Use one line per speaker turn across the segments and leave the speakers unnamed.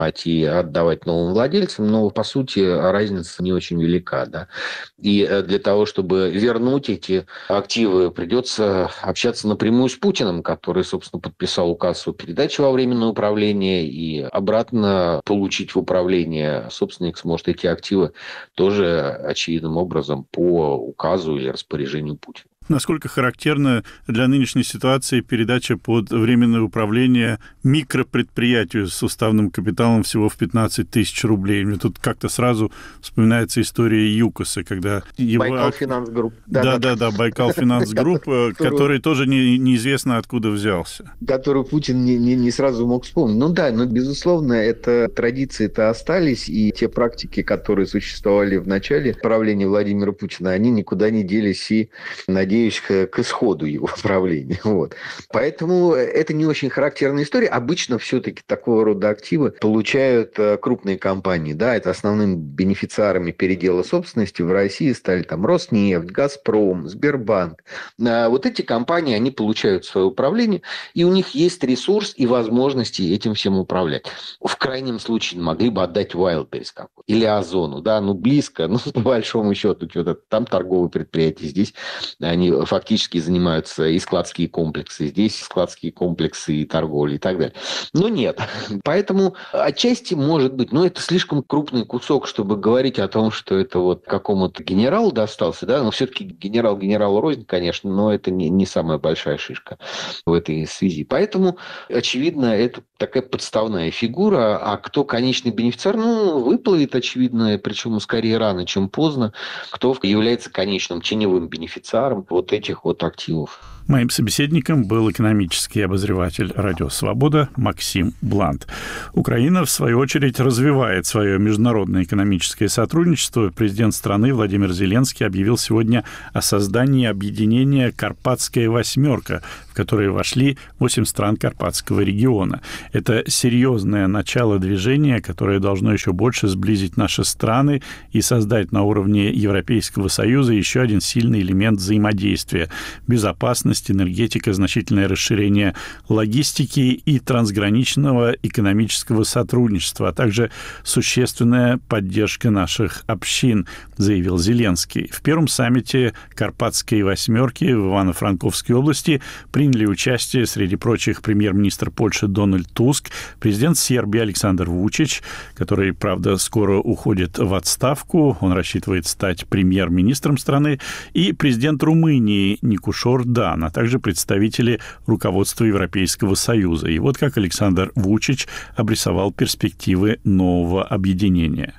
и отдавать новым владельцам, но, по сути, разница не очень велика. Да? И для того, чтобы вернуть эти активы, придется общаться напрямую с Путиным, который, собственно, подписал указ о передаче во временное управление, и обратно получить в управление собственник сможет эти активы тоже очевидным образом по указу или распоряжению Путина.
Насколько характерна для нынешней ситуации передача под временное управление микропредприятию с уставным капиталом всего в 15 тысяч рублей? Мне тут как-то сразу вспоминается история ЮКОСа, когда его...
Байкал Финанс Групп.
Да, Байкал Финанс Групп, который тоже неизвестно откуда взялся.
Который Путин не сразу мог вспомнить. Но безусловно, это традиции-то остались, и те практики, которые существовали в начале правления Владимира Путина, они никуда не делись, и, надеюсь, к исходу его правления. Вот. Поэтому это не очень характерная история. Обычно все-таки такого рода активы получают крупные компании. Да, это основными бенефициарами передела собственности в России стали там Роснефть, Газпром, Сбербанк. Вот эти компании, они получают свое управление, и у них есть ресурс и возможности этим всем управлять. В крайнем случае могли бы отдать Wildberries или Озону. Да, близко, по большому счету, там торговые предприятия, здесь они фактически занимаются и складские комплексы, здесь складские комплексы и торговля и так далее. Но нет. Поэтому отчасти может быть, но это слишком крупный кусок, чтобы говорить о том, что это вот какому-то генералу достался, да, но все-таки генерал генералу рознь, конечно, но это не самая большая шишка в этой связи. Поэтому, очевидно, это такая подставная фигура, а кто конечный бенефициар, выплывет, очевидно, причем скорее рано, чем поздно, кто является конечным теневым бенефициаром вот этих вот активов.
Моим собеседником был экономический обозреватель «Радио Свобода» Максим Блант. Украина, в свою очередь, развивает свое международное экономическое сотрудничество. Президент страны Владимир Зеленский объявил сегодня о создании объединения «Карпатская восьмерка», в которое вошли 8 стран Карпатского региона. Это серьезное начало движения, которое должно еще больше сблизить наши страны и создать на уровне Европейского Союза еще один сильный элемент взаимодействия – безопасность, энергетика, значительное расширение логистики и трансграничного экономического сотрудничества, а также существенная поддержка наших общин, заявил Зеленский. В первом саммите Карпатской восьмерки в Ивано-Франковской области приняли участие, среди прочих, премьер-министр Польши Дональд Туск, президент Сербии Александр Вучич, который, правда, скоро уходит в отставку, он рассчитывает стать премьер-министром страны, и президент Румынии Никушор Дан, а также представители руководства Европейского Союза. И вот как Александр Вучич обрисовал перспективы нового объединения.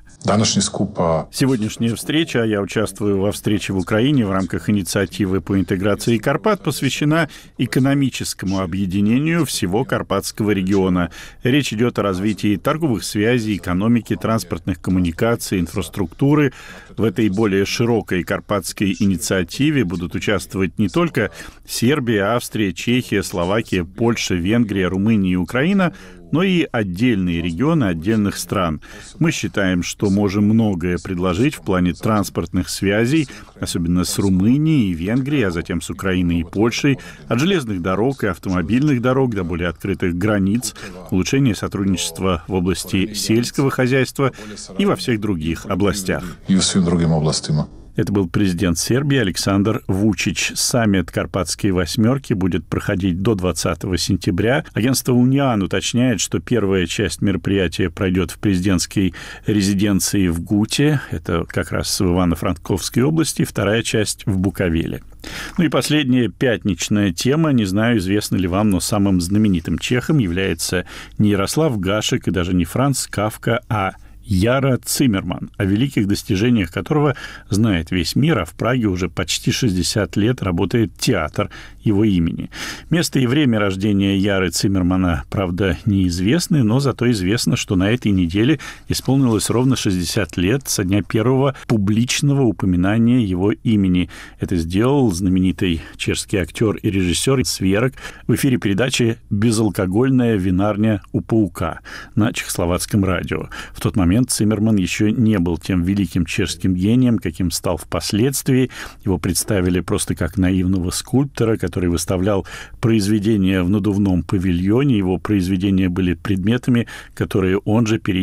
Сегодняшняя встреча, я участвую во встрече в Украине в рамках инициативы по интеграции Карпат, посвящена экономическому объединению всего Карпатского региона. Речь идет о развитии торговых связей, экономики, транспортных коммуникаций, инфраструктуры. В этой более широкой карпатской инициативе будут участвовать не только Сербия, Австрия, Чехия, Словакия, Польша, Венгрия, Румыния и Украина, но и отдельные регионы отдельных стран. Мы считаем, что можем многое предложить в плане транспортных связей, особенно с Румынией и Венгрией, а затем с Украиной и Польшей, от железных дорог и автомобильных дорог до более открытых границ, улучшения сотрудничества в области сельского хозяйства и во всех других областях. Это был президент Сербии Александр Вучич. Саммит Карпатской восьмерки будет проходить до 20 сентября. Агентство «Униан» уточняет, что первая часть мероприятия пройдет в президентской резиденции в Гуте, это как раз в Ивано-Франковской области, вторая часть в Буковеле. И последняя пятничная тема. Не знаю, известно ли вам, но самым знаменитым чехом является не Ярослав Гашек и даже не Франц Кафка, а Яра Циммерман, о великих достижениях которого знает весь мир, а в Праге уже почти 60 лет работает театр его имени. Место и время рождения Яры Циммермана, правда, неизвестны, но зато известно, что на этой неделе исполнилось ровно 60 лет со дня первого публичного упоминания его имени. Это сделал знаменитый чешский актер и режиссер Свjerk в эфире передачи «Безалкогольная винарня у паука» на чехословацком радио. В тот момент момент Циммерман еще не был тем великим чешским гением, каким стал впоследствии. Его представили просто как наивного скульптора, который выставлял произведения в надувном павильоне. Его произведения были предметами, которые он же